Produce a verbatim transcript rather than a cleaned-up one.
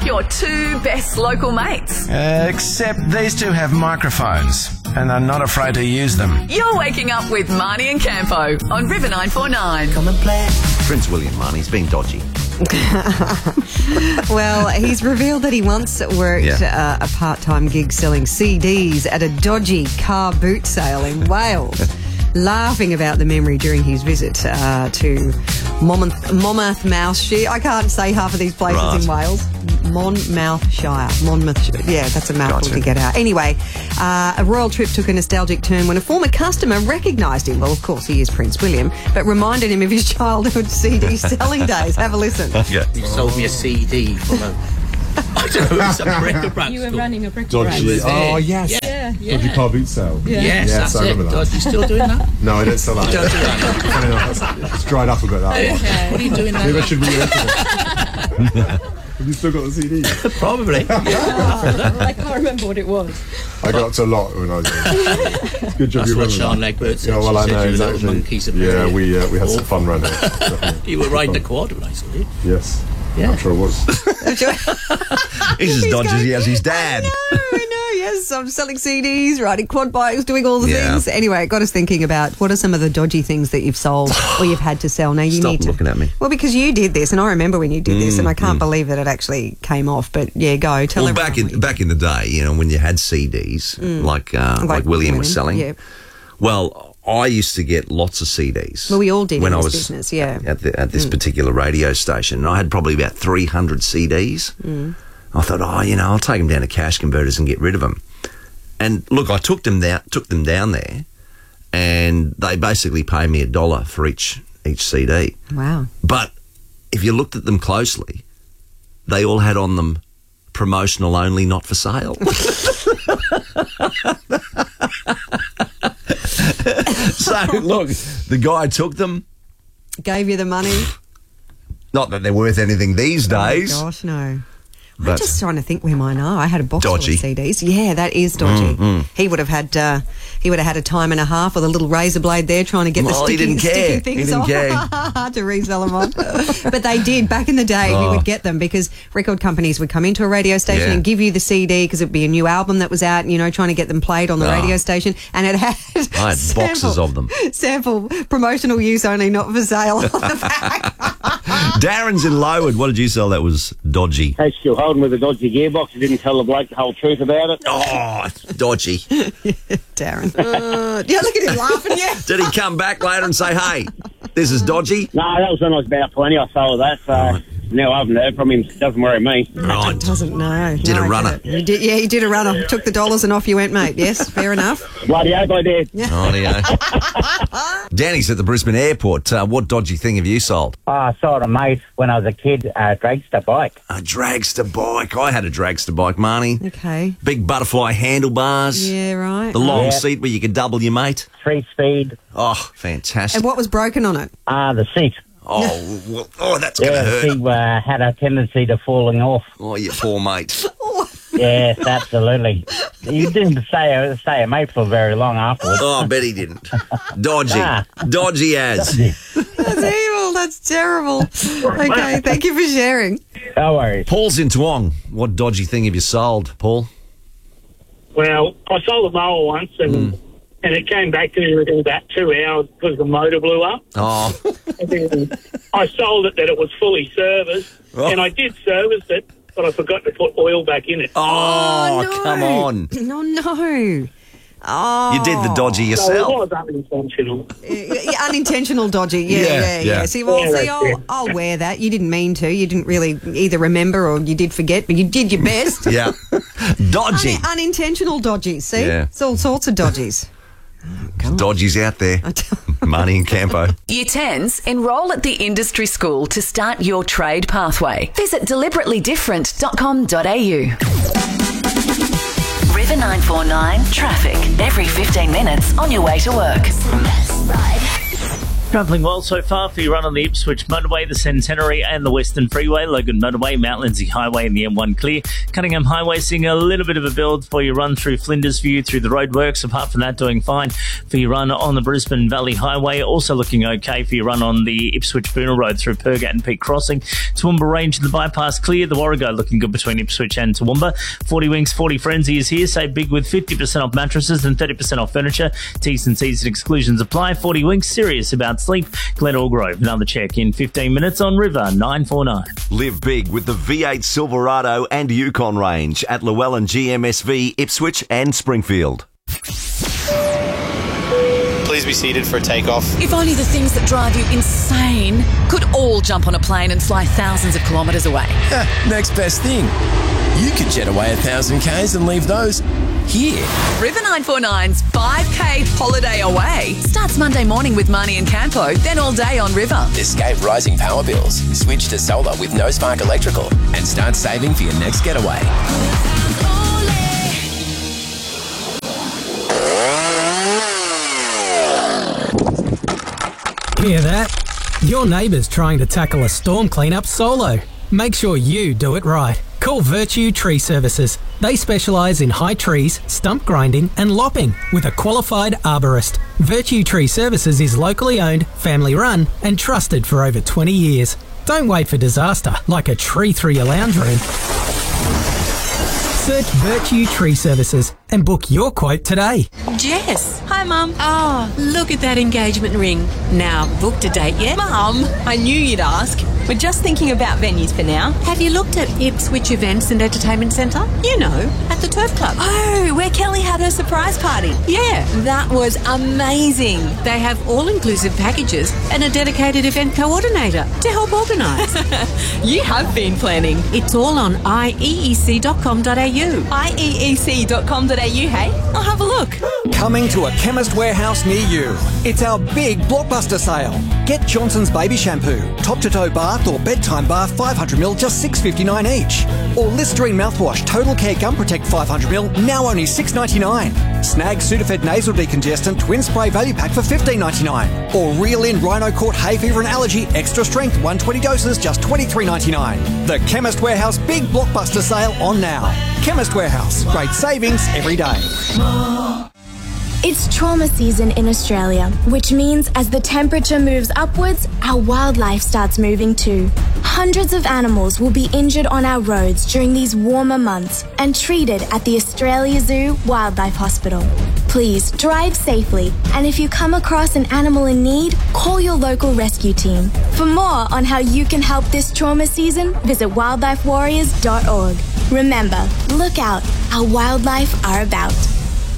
your two best local mates. Uh, except these two have microphones and are not afraid to use them. You're waking up with Marnie and Campo on River nine four nine. Come and play. Prince William, Marnie's been dodgy. Well, he's revealed that he once worked Yeah. uh, a part-time gig selling C Ds at a dodgy car boot sale in Wales, laughing about the memory during his visit uh, to Monmouth, Monmouthshire. I can't say half of these places Right. in Wales. Monmouthshire. Monmouthshire. Yeah, that's a mouthful Gotcha. to get out. Anyway, uh, a royal trip took a nostalgic turn when a former customer recognised him. Well, of course, he is Prince William, but reminded him of his childhood C D selling days. Have a listen. Yeah. You sold me a C D from a... I don't know, it's a bric-a-brac You were store. running a brick Dodgy. was there. Oh, yes. Yeah. Dodgy car boot sale. Yeah. Yes, Yes, that's I it. remember that. Dodgy, you still doing that? No, I don't sell that. Don't do that. Funny enough, it's, it's dried up a bit, that one. Okay. What are you doing now? Maybe I should re-enter it. Have you still got the C D? Probably. I can't remember what it was. I got up to a lot when I was young. Good job That's you what remember Sean that. Legbert said. Yeah, well, She I said know, you were exactly. little monkeys of Yeah, period. we, uh, we had some fun around here. Definitely. You were riding a quad when I saw you. Yes. Yeah. I'm sure it was. He's as dodgy as he has his I dad. know, I know, yes. I'm selling C Ds, riding quad bikes, doing all the Yeah. things. Anyway, it got us thinking about what are some of the dodgy things that you've sold or you've had to sell. Now, you Stop need to... looking at me. Well, because you did this, and I remember when you did this, and I can't believe that it actually came off. But, yeah, go. Tell Well, everyone back in what you back in the day, you know, when you had C Ds, like, uh, like Like William was selling. yeah. Well, I used to get lots of C Ds. Well, we all did when in I this was business, yeah. at the, at this particular radio station, and I had probably about three hundred C Ds. Mm. I thought, oh, you know, I'll take them down to Cash Converters and get rid of them. And look, I took them down, took them down there, and they basically paid me a dollar for each each C D. Wow. But if you looked at them closely, they all had on them promotional only, not for sale. So, look, the guy took them. Gave you the money? Not that they're worth anything these days. Oh, gosh, no. I'm But- just trying to think where mine are. I had a box Dodgy. full of C Ds. Yeah, that is dodgy. He would have had uh, he would have had a time and a half with a little razor blade there trying to get Well, the he sticky, didn't care. sticky He things didn't off care. to resell them on. But they did. Back in the day, we Oh. would get them because record companies would come into a radio station Yeah. and give you the C D because it'd be a new album that was out, you know, trying to get them played on the Oh. radio station. And it had I had boxes of them. Sample, promotional use only, not for sale on the back. Darren's in Lowood. What did you sell that was dodgy? Hey, still holding with a dodgy gearbox. You didn't tell the bloke the whole truth about it. Oh, it's dodgy. Darren. Uh, yeah, look at him laughing, yeah. Did he come back later and say, hey, this is dodgy? No, that was when I was about twenty. I sold that. So now I haven't heard from him. Doesn't worry me. Right. Doesn't know. Did no, a I runner. get it. You did, yeah, you did a runner. Took the dollars and off you went, mate. Yes, fair enough. Bloody hope I did. Oh, Danny's at the Brisbane airport. Uh, what dodgy thing have you sold? Oh, I sold a mate when I was a kid a dragster bike. A dragster bike. I had a dragster bike, Marnie. Okay. Big butterfly handlebars. Yeah, right. The long Yeah. seat where you could double your mate. Three speed. Oh, fantastic. And what was broken on it? Ah, the seat. Oh, well, oh, that's going to Yeah, the hurt. seat uh, had a tendency to falling off. Oh, you poor mate. Yes, absolutely. You didn't stay, stay a mate for very long afterwards. Oh, I bet he didn't. Dodgy. Ah. Dodgy as. That's evil. That's terrible. Okay, thank you for sharing. No worries. Paul's in Toowong. What dodgy thing have you sold, Paul? Well, I sold a mower once and and it came back to me within about two hours because the motor blew up. Oh, And then I sold it that it was fully serviced Oh. and I did service it, but I forgot to put oil back in it. oh, no. come on. No, no. Oh. You did the dodgy So it yourself. was unintentional. Yeah, yeah, unintentional dodgy. Yeah, Yeah, yeah, yeah. yeah. See, well, Yeah, see, that's I'll, it. I'll wear that. You didn't mean to. You didn't really either remember or you did forget, but you did your best. Yeah. Dodgy. Un- unintentional dodgies. See, Yeah. it's all sorts of dodgies. Dodgy's out there. Marnie and Campo. Year tens, enrol at the industry school to start your trade pathway. Visit deliberately different dot com dot a u. River nine four nine traffic every fifteen minutes on your way to work. Travelling well so far for your run on the Ipswich Motorway, the Centenary and the Western Freeway, Logan Motorway, Mount Lindsay Highway and the M one clear. Cunningham Highway seeing a little bit of a build for your run through Flinders View through the roadworks. Apart from that, doing fine for your run on the Brisbane Valley Highway. Also looking okay for your run on the Ipswich Boonall Road through Purgat and Peak Crossing. Toowoomba Range and the bypass clear. The Warrego looking good between Ipswich and Toowoomba. forty Winks, forty Frenzy is here. Save big with fifty percent off mattresses and thirty percent off furniture. T's and C's and exclusions apply. forty Winks, serious about sleep. Glen Grove, another check in fifteen minutes on River nine four nine. Live big with the V eight Silverado and Yukon range at Llewellyn G M S V, Ipswich and Springfield. Please be seated for takeoff. If only the things that drive you insane could all jump on a plane and fly thousands of kilometres away. Next best thing. You could jet away a thousand Ks and leave those here. River nine four nine's five K holiday away starts Monday morning with Marnie and Campo, then all day on River. Escape rising power bills. Switch to solar with No Spark Electrical and start saving for your next getaway. Hear that? Your neighbour's trying to tackle a storm cleanup solo. Make sure you do it right. Call Virtue Tree Services. They specialise in high trees, stump grinding and lopping with a qualified arborist. Virtue Tree Services is locally owned, family run and trusted for over twenty years. Don't wait for disaster like a tree through your lounge room. Search Virtue Tree Services and book your quote today. Jess. Hi, Mum. Oh, look at that engagement ring. Now, booked a date yet? Mum, I knew you'd ask. We're just thinking about venues for now. Have you looked at Ipswich Events and Entertainment Centre? You know, at the Turf Club. Oh, where Kelly had her surprise party. Yeah. That was amazing. They have all-inclusive packages and a dedicated event coordinator to help organise. You have been planning. It's all on I E E C dot com dot a u. I E E C dot com dot a u, hey? I'll have a look. Coming to a Chemist Warehouse near you. It's our big blockbuster sale. Get Johnson's Baby Shampoo, top-to-toe bath or bedtime bath five hundred milliliters, just six dollars fifty-nine each. Or Listerine mouthwash Total Care Gum Protect five hundred milliliters, now only six dollars ninety-nine. Snag Sudafed Nasal Decongestant Twin Spray Value Pack for fifteen dollars ninety-nine. Or Reel In Rhino Court Hay Fever and Allergy Extra Strength one hundred twenty doses, just twenty-three dollars ninety-nine. The Chemist Warehouse Big Blockbuster Sale on now. Chemist Warehouse, great savings every day. It's trauma season in Australia, which means as the temperature moves upwards, our wildlife starts moving too. Hundreds of animals will be injured on our roads during these warmer months and treated at the Australia Zoo Wildlife Hospital. Please drive safely, and if you come across an animal in need, call your local rescue team. For more on how you can help this trauma season, visit wildlife warriors dot org. Remember, look out, our wildlife are about.